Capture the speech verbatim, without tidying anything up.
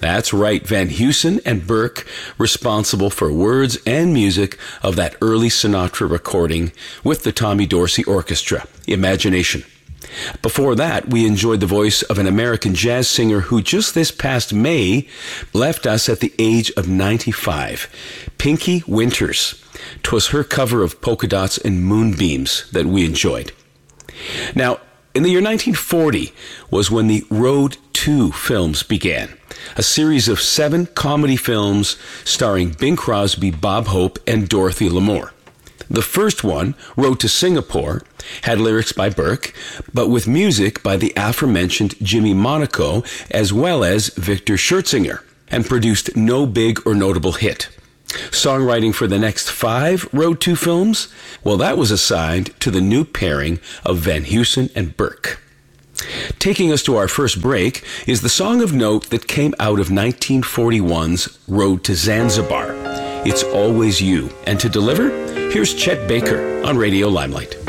That's right, Van Heusen and Burke, responsible for words and music of that early Sinatra recording with the Tommy Dorsey Orchestra, Imagination. Before that, we enjoyed the voice of an American jazz singer who just this past May left us at the age of ninety-five, Pinky Winters. 'Twas her cover of Polka Dots and Moonbeams that we enjoyed. Now, in the year nineteen forty was when the Road to films began, a series of seven comedy films starring Bing Crosby, Bob Hope, and Dorothy Lamour. The first one, Road to Singapore, had lyrics by Burke, but with music by the aforementioned Jimmy Monaco as well as Victor Schertzinger, and produced no big or notable hit. Songwriting for the next five Road to films, well, that was assigned to the new pairing of Van Heusen and Burke. Taking us to our first break is the song of note that came out of nineteen forty-one's Road to Zanzibar. It's Always You. And to deliver, here's Chet Baker on Radio Limelight.